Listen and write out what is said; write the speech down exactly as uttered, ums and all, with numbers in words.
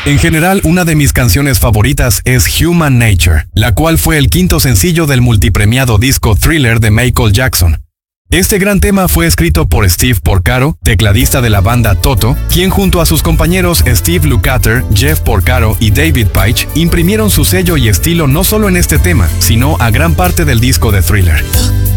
En general, una de mis canciones favoritas es Human Nature, la cual fue el quinto sencillo del multipremiado disco Thriller de Michael Jackson. Este gran tema fue escrito por Steve Porcaro, tecladista de la banda Toto, quien junto a sus compañeros Steve Lukather, Jeff Porcaro y David Paich imprimieron su sello y estilo no solo en este tema, sino a gran parte del disco de Thriller.